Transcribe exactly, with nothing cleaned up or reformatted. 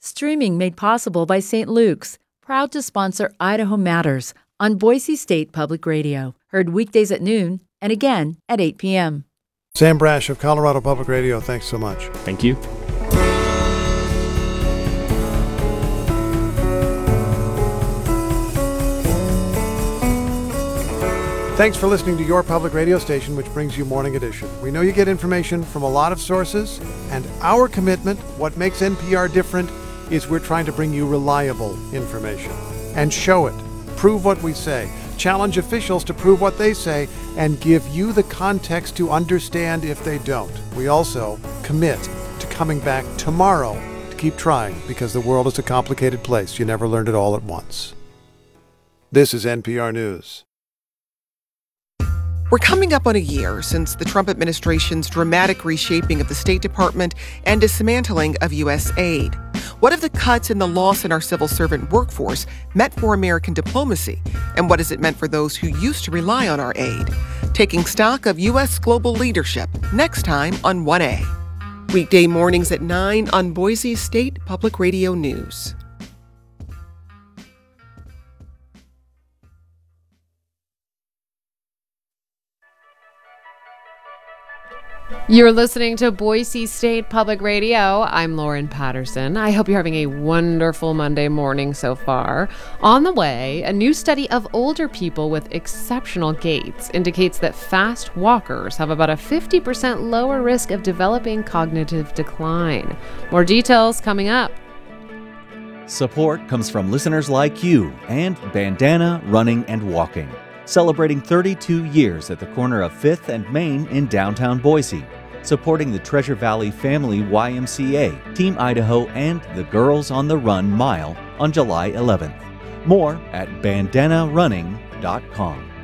Streaming made possible by Saint Luke's, proud to sponsor Idaho Matters on Boise State Public Radio. Heard weekdays at noon and again at eight p.m. Sam Brash of Colorado Public Radio, thanks so much. Thank you. Thanks for listening to your public radio station, which brings you Morning Edition. We know you get information from a lot of sources, and our commitment, what makes N P R different, is we're trying to bring you reliable information and show it, prove what we say, challenge officials to prove what they say, and give you the context to understand if they don't. We also commit to coming back tomorrow to keep trying, because the world is a complicated place. You never learned it all at once. This is N P R News. We're coming up on a year since the Trump administration's dramatic reshaping of the State Department and dismantling of U S aid. What have the cuts and the loss in our civil servant workforce meant for American diplomacy? And what has it meant for those who used to rely on our aid? Taking stock of U S global leadership, next time on one A. Weekday mornings at nine on Boise State Public Radio News. You're listening to Boise State Public Radio. I'm Lauren Patterson. I hope you're having a wonderful Monday morning so far. On the way, a new study of older people with exceptional gaits indicates that fast walkers have about a fifty percent lower risk of developing cognitive decline. More details coming up. Support comes from listeners like you and Bandana Running and Walking, celebrating thirty-two years at the corner of fifth and Main in downtown Boise, supporting the Treasure Valley Family Y M C A, Team Idaho, and the Girls on the Run Mile on July eleventh. More at bandana running dot com.